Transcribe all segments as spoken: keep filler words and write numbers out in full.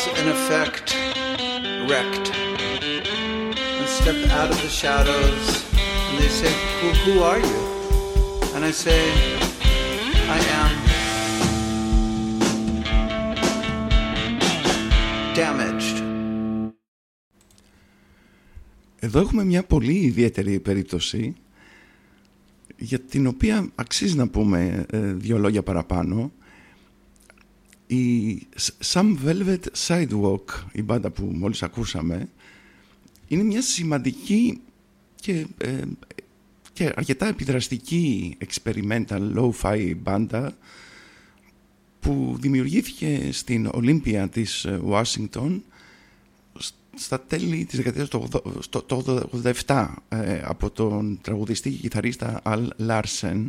in effect wrecked and step out of the shadows, and they say, who, who are you? And I say, I am damaged. Εδώ έχουμε μια πολύ ιδιαίτερη περίπτωση για την οποία αξίζει να πούμε ε, δύο λόγια παραπάνω. Η Some Velvet Sidewalk, η μπάντα που μόλις ακούσαμε, είναι μια σημαντική και, ε, και αρκετά επιδραστική experimental lo-fi μπάντα που δημιουργήθηκε στην Ολύμπια της Ουάσιγκτον στα τέλη της δεκαετίας του ογδόντα επτά ε, από τον τραγουδιστή και κιθαρίστα Al Larsen.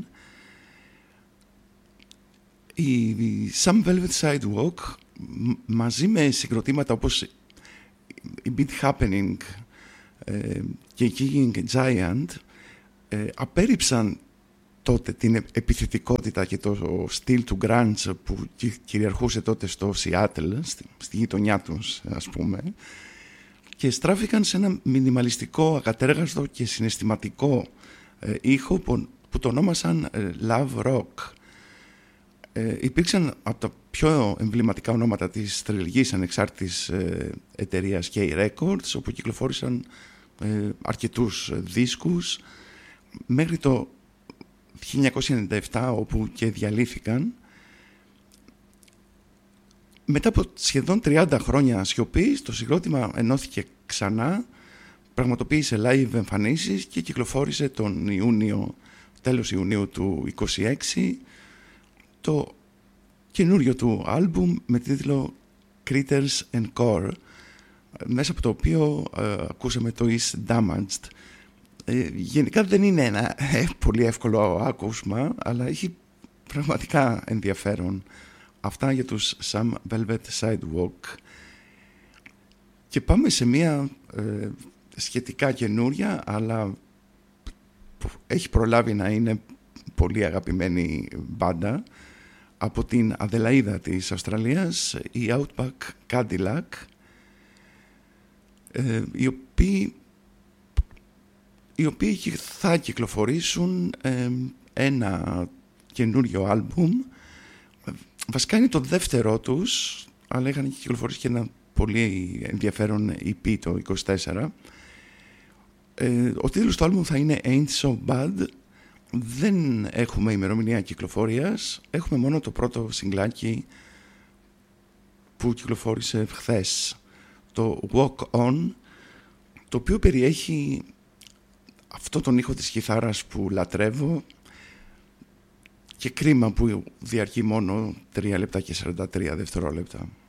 Η Some Velvet Sidewalk μαζί με συγκροτήματα όπως η Beat Happening ε, και η Kicking Giant ε, απέρριψαν τότε την επιθετικότητα και το στυλ του grunge που κυριαρχούσε τότε στο Seattle, στη, στη γειτονιά τους ας πούμε, και στράφηκαν σε ένα μινιμαλιστικό, ακατέργαστο και συναισθηματικό ε, ήχο που, που το ονόμασαν ε, Love Rock. Ε, υπήρξαν από τα πιο εμβληματικά ονόματα της θρυλικής ανεξάρτητης ε, εταιρείας K Records, όπου κυκλοφόρησαν ε, αρκετούς δίσκους μέχρι το χίλια εννιακόσια ενενήντα επτά, όπου και διαλύθηκαν. Μετά από σχεδόν τριάντα χρόνια σιωπής, το συγκρότημα ενώθηκε ξανά, πραγματοποίησε live εμφανίσεις και κυκλοφόρησε τον Ιούνιο, τέλος Ιουνίου του είκοσι έξι, το καινούριο του άλμπουμ με τίτλο Critters and Core, μέσα από το οποίο ε, ακούσαμε το Is Damaged. Ε, γενικά δεν είναι ένα ε, πολύ εύκολο άκουσμα, αλλά έχει πραγματικά ενδιαφέρον. Αυτά για τους Some Velvet Sidewalk. Και πάμε σε μια ε, σχετικά καινούρια, αλλά έχει προλάβει να είναι πολύ αγαπημένη μπάντα από την Αδελαΐδα της Αυστραλίας, η Outback Cadillac, ε, οι οποίοι οι οποίοι θα κυκλοφορήσουν ε, ένα καινούριο άλμπουμ. Βασικά είναι το δεύτερό τους, αλλά είχαν κυκλοφορήσει και ένα πολύ ενδιαφέρον ι πι το είκοσι τέσσερα. Ε, ο τίτλος του άλμπουμ θα είναι Ain't So Bad. Δεν έχουμε ημερομηνία κυκλοφορίας, έχουμε μόνο το πρώτο σιγκλάκι που κυκλοφόρησε χθες, το Walk On, το οποίο περιέχει αυτό τον ήχο της κιθάρας που λατρεύω και κρίμα που διαρκεί μόνο τρία λεπτά και σαράντα τρία δευτερόλεπτα.